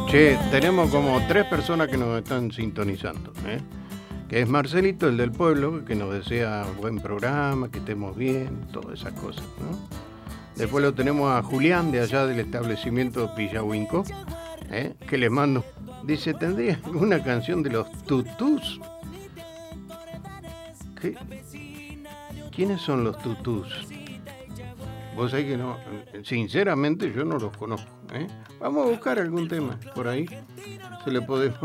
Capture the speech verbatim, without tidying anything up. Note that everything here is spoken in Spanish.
Che, tenemos como tres personas que nos están sintonizando, ¿eh? Que es Marcelito, el del pueblo, que nos desea buen programa, que estemos bien, todas esas cosas, ¿no? Después lo tenemos a Julián, de allá del establecimiento Pillahuinco, ¿eh? Que le mando, dice, ¿tendría una canción de los tutús? ¿Qué? ¿Quiénes son los tutús? Vos sabés que no, sinceramente yo no los conozco, ¿eh? Vamos a buscar algún tema por ahí, se le podemos